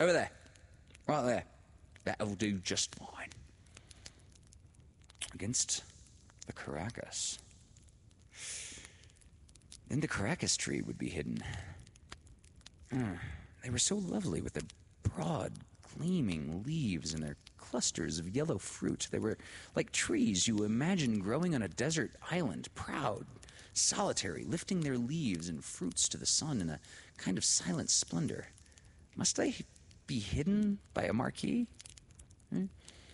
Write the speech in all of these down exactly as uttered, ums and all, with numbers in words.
Over there. Right there. That'll do just fine. Against the Caracas. Then the Caracas tree would be hidden. Mm, they were so lovely with their broad, gleaming leaves and their clusters of yellow fruit. They were like trees you imagine growing on a desert island, proud, solitary, lifting their leaves and fruits to the sun in a kind of silent splendor. Must they be hidden by a marquee? Hmm?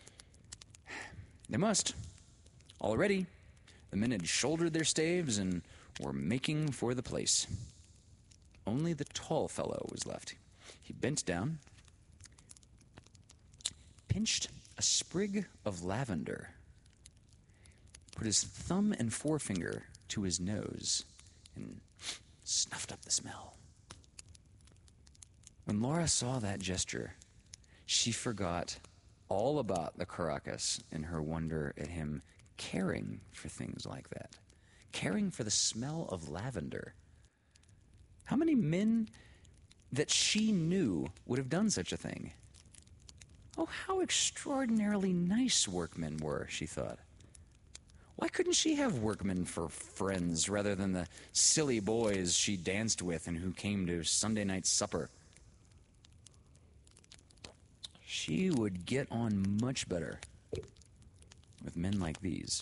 They must. Already, the men had shouldered their staves and were making for the place. Only the tall fellow was left. He bent down, pinched a sprig of lavender, put his thumb and forefinger to his nose, and snuffed up the smell. When Laura saw that gesture, she forgot all about the Caracas in her wonder at him caring for things like that, caring for the smell of lavender. How many men that she knew would have done such a thing? Oh, how extraordinarily nice workmen were, she thought. Why couldn't she have workmen for friends rather than the silly boys she danced with and who came to Sunday night supper? She would get on much better with men like these.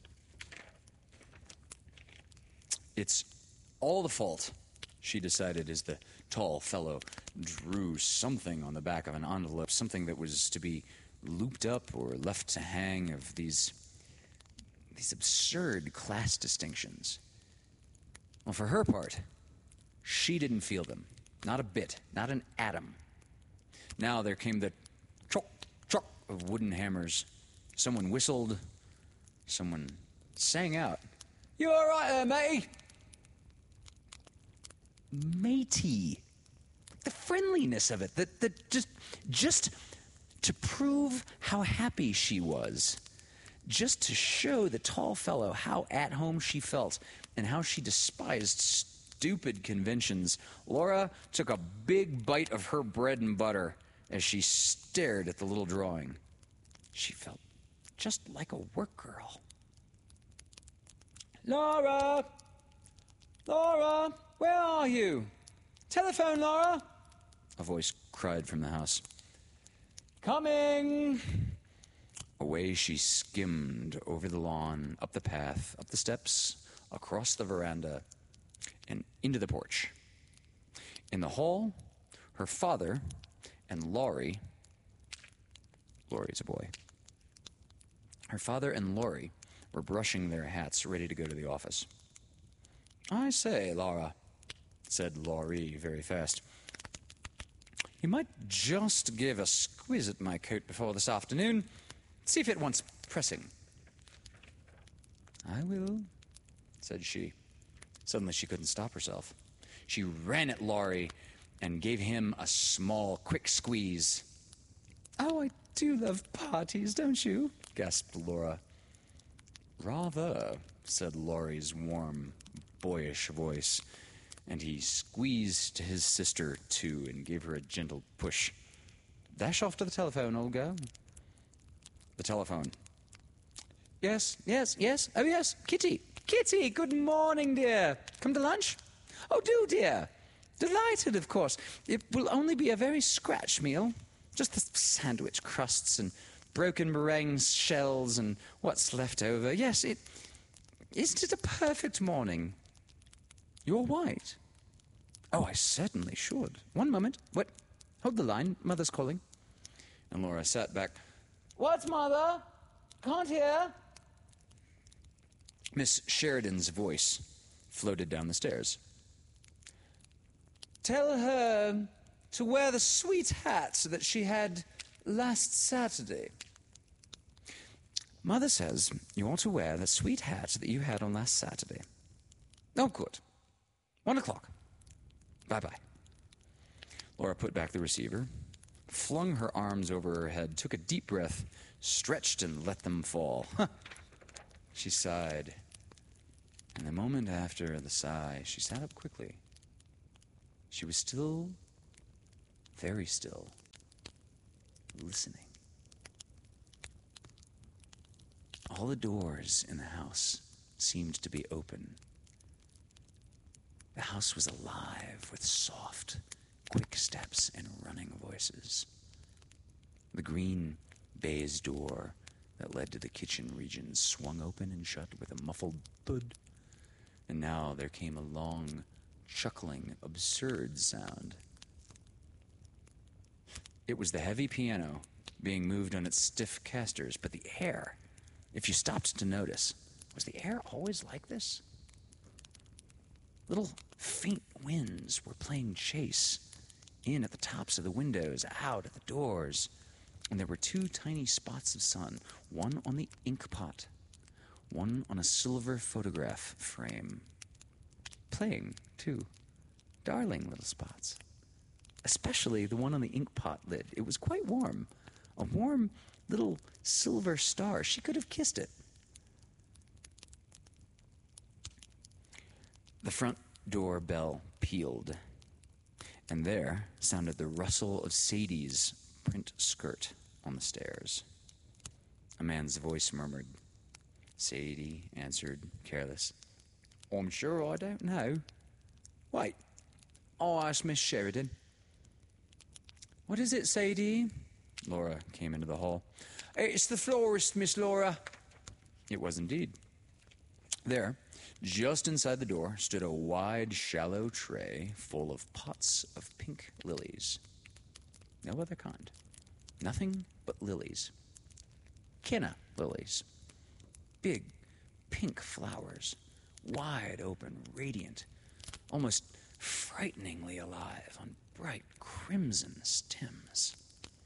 It's all the fault, she decided, as the tall fellow drew something on the back of an envelope, something that was to be looped up or left to hang, of these these absurd class distinctions. Well, for her part, she didn't feel them. Not a bit. Not an atom. Now there came the chock, chock of wooden hammers. Someone whistled. Someone sang out, "You all right there, matey?" Matey. The friendliness of it. The, the, just, just to prove how happy she was. Just to show the tall fellow how at home she felt and how she despised stupid conventions, Laura took a big bite of her bread and butter as she stared at the little drawing. She felt just like a work girl. "Laura! Laura! Where are you? Telephone, Laura!" a voice cried from the house. "Coming!" Away she skimmed over the lawn, up the path, up the steps, across the veranda, and into the porch. In the hall, her father and Laurie, Laurie's a boy, her father and Laurie were brushing their hats, ready to go to the office. "I say, Laura," said Laurie very fast, "you might just give a squiz at my coat before this afternoon. See if it wants pressing." "I will," said she. Suddenly she couldn't stop herself. She ran at Laurie and gave him a small, quick squeeze. "Oh, I do love parties, don't you?" gasped Laura. "Rather," said Laurie's warm, boyish voice, and he squeezed his sister, too, and gave her a gentle push. "Dash off to the telephone, old girl." The telephone. "Yes, yes, yes. Oh, yes, Kitty. Kitty, good morning, dear. Come to lunch?" "Oh, do, dear. Delighted, of course. It will only be a very scratch meal. Just the sandwich crusts and broken meringue shells and what's left over. Yes, it... Isn't it a perfect morning? You're white." "Oh, I certainly should. One moment. What? Hold the line. Mother's calling." And Laura sat back. "What, Mother? Can't hear." Miss Sheridan's voice floated down the stairs. "Tell her to wear the sweet hat that she had last Saturday." "Mother says you ought to wear the sweet hat that you had on last Saturday." "Oh, good. One o'clock. Bye-bye." Laura put back the receiver, flung her arms over her head, took a deep breath, stretched and let them fall. She sighed. And the moment after the sigh, she sat up quickly. She was still, very still. listening. All the doors in the house seemed to be open. The house was alive with soft, quick steps and running voices. The green baize door that led to the kitchen region swung open and shut with a muffled thud. And now there came a long, chuckling, absurd sound. It was the heavy piano being moved on its stiff casters, but the air, if you stopped to notice, was the air always like this? Little faint winds were playing chase, in at the tops of the windows, out at the doors, and there were two tiny spots of sun, one on the ink pot, one on a silver photograph frame. Playing, too. Darling little spots. Especially the one on the ink pot lid. It was quite warm. A warm little silver star. She could have kissed it. The front door bell pealed, and there sounded the rustle of Sadie's print skirt on the stairs. A man's voice murmured. Sadie answered, careless. I'm sure I don't know. Wait, I'll ask Miss Sheridan. What is it, Sadie? Laura came into the hall. It's the florist, Miss Laura. It was indeed. There, just inside the door, stood a wide, shallow tray full of pots of pink lilies. No other kind. Nothing but lilies. Kenna lilies. Big, pink flowers. Wide open, radiant, almost frighteningly alive on bright crimson stems.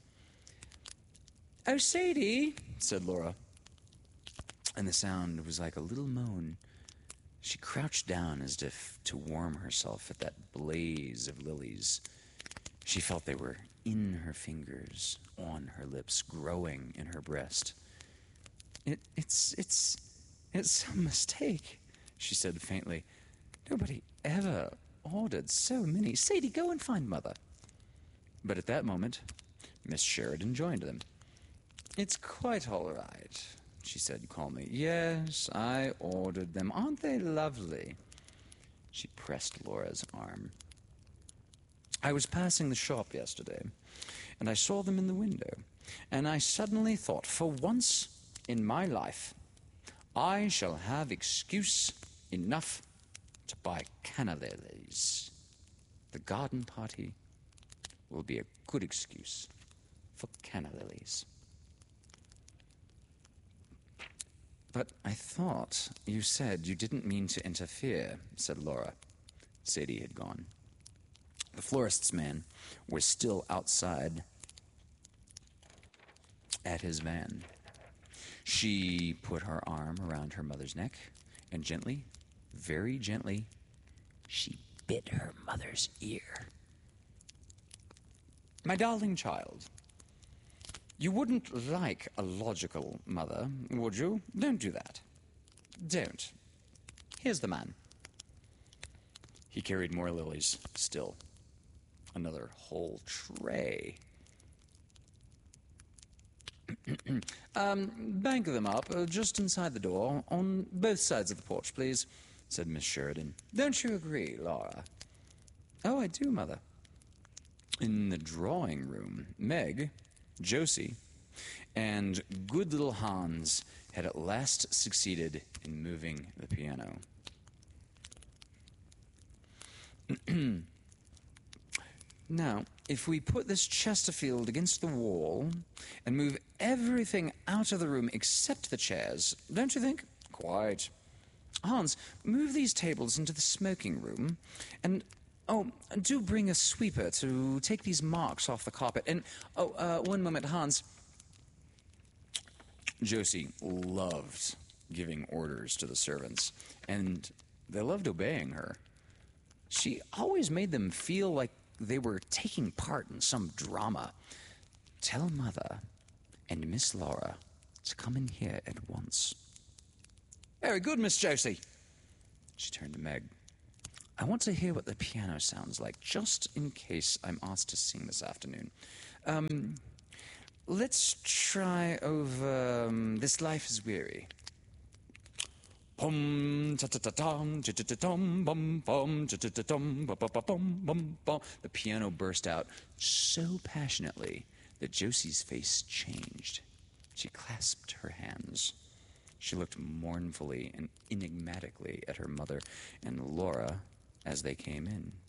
Oh, Sadie, said Laura. And the sound was like a little moan. She crouched down as if to warm herself at that blaze of lilies. She felt they were in her fingers, on her lips, growing in her breast. It, it's, it's, it's some mistake, she said faintly. Nobody ever ordered so many. Sadie, go and find Mother. But at that moment, Miss Sheridan joined them. It's quite all right, she said calmly. Yes, I ordered them. Aren't they lovely? She pressed Laura's arm. I was passing the shop yesterday, and I saw them in the window, and I suddenly thought, for once in my life, I shall have excuse enough to buy canna lilies. The garden party will be a good excuse for canna lilies. But I thought you said you didn't mean to interfere, said Laura. Sadie had gone. The florist's man was still outside at his van. She put her arm around her mother's neck, and gently, very gently, she bit her mother's ear. My darling child, you wouldn't like a logical mother, would you? Don't do that. Don't. Here's the man. He carried more lilies still. Another whole tray. um, bank them up uh, just inside the door, on both sides of the porch, please, said Miss Sheridan. Don't you agree, Laura? Oh, I do, Mother. In the drawing room, Meg, Josie, and good little Hans had at last succeeded in moving the piano. Now, if we put this Chesterfield against the wall and move everything out of the room except the chairs, don't you think? Quite. Hans, move these tables into the smoking room, and, oh, do bring a sweeper to take these marks off the carpet. And, oh, uh, one moment, Hans. Josie loved giving orders to the servants, and they loved obeying her. She always made them feel like they were taking part in some drama. Tell Mother and Miss Laura to come in here at once. Very good, Miss Josie. She turned to Meg. I want to hear what the piano sounds like, just in case I'm asked to sing this afternoon. Um, let's try over um, This Life is Weary. Pum, ta-ta-ta-tom, ta-ta-ta-tom, bum, bum, ta-ta-ta-tom, ba-ba-ba-bum, bum, bum. The piano burst out so passionately that Josie's face changed. She clasped her hands. She looked mournfully and enigmatically at her mother and Laura as they came in.